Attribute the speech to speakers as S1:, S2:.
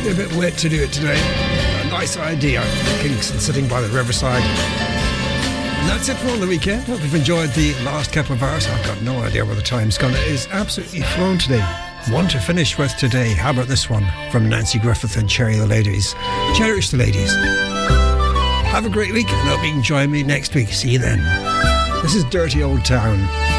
S1: be a bit wet to do it today. A nice idea. Kingston sitting by the riverside. And that's it for the weekend. Hope you've enjoyed the last couple of hours. I've got no idea where the time's gone. It is absolutely flown today. One to finish with today. How about this one from Nancy Griffith and Cherry the Ladies? Cherish the ladies. Have a great week and I hope you can join me next week. See you then. This is Dirty Old Town.